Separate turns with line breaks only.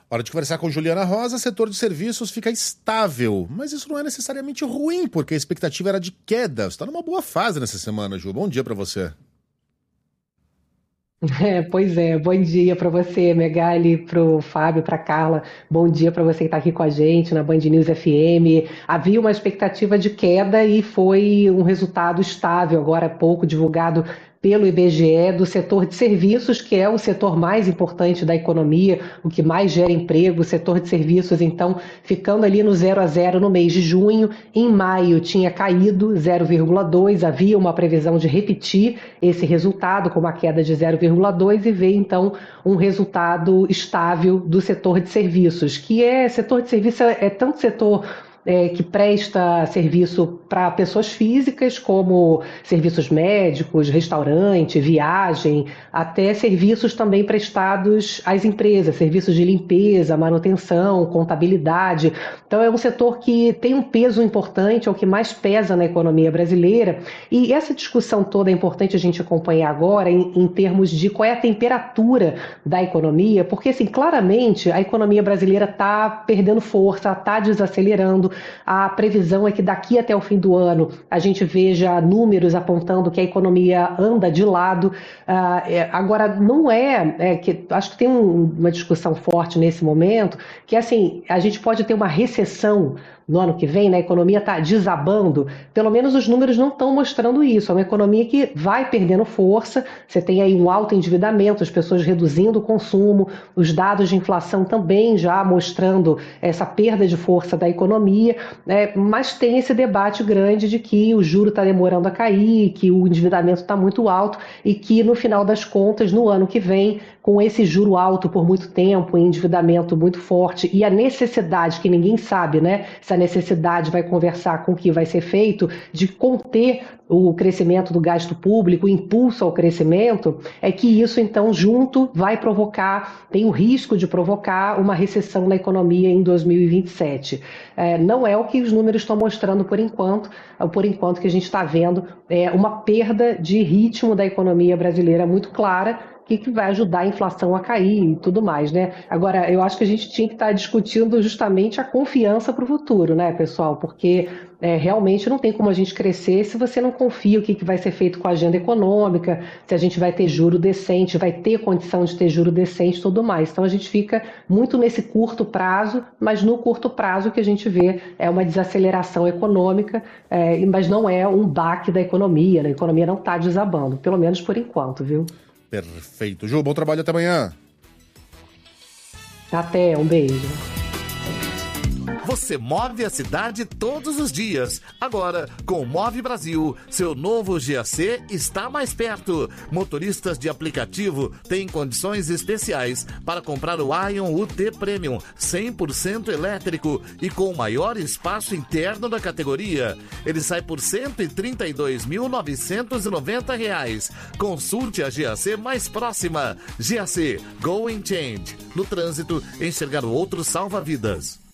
Hora de conversar com Juliana Rosa. Setor de serviços fica estável, mas isso não é necessariamente ruim, porque a expectativa era de queda. Você está numa boa fase nessa semana, Ju. Bom dia para você.
Pois é, bom dia para você, Megali, para o Fábio, para Carla. Bom dia para você que está aqui com a gente na Band News FM. Havia uma expectativa de queda e foi um resultado estável, agora há pouco divulgado pelo IBGE, do setor de serviços, que é o setor mais importante da economia, o que mais gera emprego. O setor de serviços, então, ficando ali no 0 a 0 no mês de junho. Em maio tinha caído 0,2, havia uma previsão de repetir esse resultado com uma queda de 0,2 e veio então um resultado estável do setor de serviços, que setor de serviço é tanto setor que presta serviço para pessoas físicas, como serviços médicos, restaurante, viagem, até serviços também prestados às empresas, serviços de limpeza, manutenção, contabilidade. Então é um setor que tem um peso importante, é o que mais pesa na economia brasileira, e essa discussão toda é importante a gente acompanhar agora em termos de qual é a temperatura da economia, porque assim, claramente a economia brasileira está perdendo força, está desacelerando. A previsão é que daqui até o fim do ano a gente veja números apontando que a economia anda de lado. Agora, não que acho que tem uma discussão forte nesse momento, que assim, a gente pode ter uma recessão no ano que vem, né? A economia está desabando. Pelo menos os números não estão mostrando isso. É uma economia que vai perdendo força. Você tem aí um alto endividamento, as pessoas reduzindo o consumo, os dados de inflação também já mostrando essa perda de força da economia, né? Mas tem esse debate grande de que o juro está demorando a cair, que o endividamento está muito alto e que, no final das contas, no ano que vem, com esse juro alto por muito tempo, endividamento muito forte e a necessidade, que ninguém sabe, né? Se a necessidade vai conversar com o que vai ser feito, de conter o crescimento do gasto público, o impulso ao crescimento, é que isso, então, junto vai provocar, tem o risco de provocar uma recessão na economia em 2027. Não é o que os números estão mostrando por enquanto que a gente está vendo uma perda de ritmo da economia brasileira muito clara, que vai ajudar a inflação a cair e tudo mais, né? Agora, eu acho que a gente tinha que estar discutindo justamente a confiança para o futuro, né, pessoal? Porque realmente não tem como a gente crescer se você não confia o que vai ser feito com a agenda econômica, se a gente vai ter juro decente, vai ter condição de ter juro decente e tudo mais. Então a gente fica muito nesse curto prazo, mas no curto prazo o que a gente vê é uma desaceleração econômica, mas não é um baque da economia, né? A economia não está desabando, pelo menos por enquanto, viu?
Perfeito. Ju, bom trabalho, até amanhã.
Até, um beijo.
Você move a cidade todos os dias. Agora, com o Move Brasil, seu novo GAC está mais perto. Motoristas de aplicativo têm condições especiais para comprar o Ion UT Premium 100% elétrico e com o maior espaço interno da categoria. Ele sai por R$ 132.990. Consulte a GAC mais próxima. GAC Go and Change. No trânsito, enxergar o outro salva vidas.